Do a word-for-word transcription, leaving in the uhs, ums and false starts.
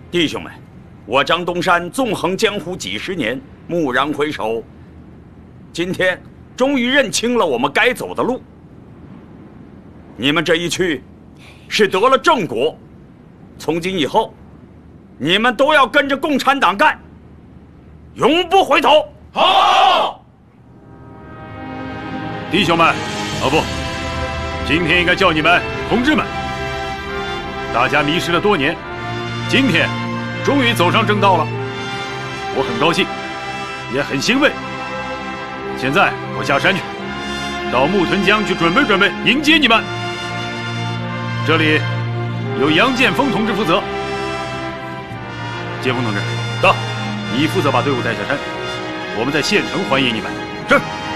弟兄们，我张东山纵横江湖几十年，蓦然回首，今天终于认清了我们该走的路。你们这一去，是得了正果。从今以后，你们都要跟着共产党干，永不回头。 好，弟兄们，哦不，今天应该叫你们同志们。大家迷失了多年，今天终于走上正道了，我很高兴，也很欣慰。现在我下山去，到木屯江去准备准备，迎接你们。这里由杨建锋同志负责。建锋同志，到，你负责把队伍带下山，我们在县城欢迎你们。是。